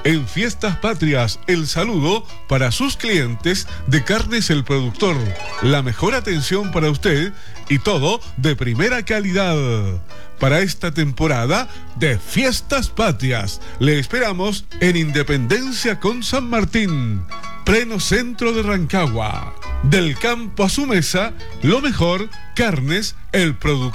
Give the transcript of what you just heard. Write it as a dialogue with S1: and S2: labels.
S1: En Fiestas Patrias, el saludo para sus clientes de Carnes El Productor. La mejor atención para usted y todo de primera calidad. Para esta temporada de Fiestas Patrias, le esperamos en Independencia con San Martín, pleno centro de Rancagua. Del campo a su mesa, lo mejor, Carnes El Productor.